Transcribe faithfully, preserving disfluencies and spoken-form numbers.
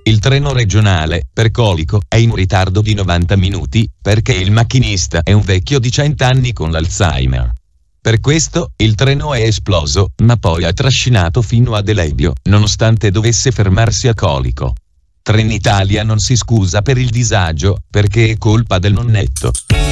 il treno regionale, per Colico, è in ritardo di novanta minuti, perché il macchinista è un vecchio di cento anni con l'Alzheimer. Per questo, il treno è esploso, ma poi ha trascinato fino a Delebio, nonostante dovesse fermarsi a Colico. Trenitalia non si scusa per il disagio, perché è colpa del nonnetto.